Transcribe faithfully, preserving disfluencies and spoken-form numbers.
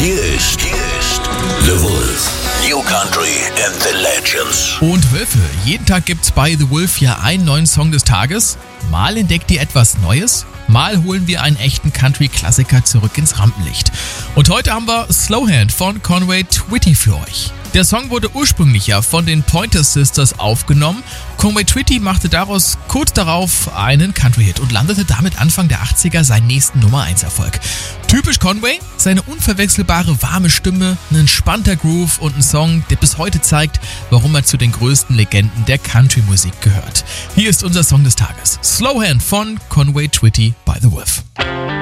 Hier ist, hier ist The Wolf. New Country and the Legends. Und Wölfe, jeden Tag gibt's bei The Wolf ja einen neuen Song des Tages. Mal entdeckt ihr etwas Neues, mal holen wir einen echten Country-Klassiker zurück ins Rampenlicht. Und heute haben wir Slow Hand von Conway Twitty für euch. Der Song wurde ursprünglich ja von den Pointer Sisters aufgenommen. Conway Twitty machte daraus kurz darauf einen Country-Hit und landete damit Anfang der achtziger seinen nächsten Nummer eins Erfolg. Typisch Conway, seine unverwechselbare warme Stimme, ein entspannter Groove und ein Song, der bis heute zeigt, warum er zu den größten Legenden der Country-Musik gehört. Hier ist unser Song des Tages. Slow Hand von Conway Twitty bei The Wolf.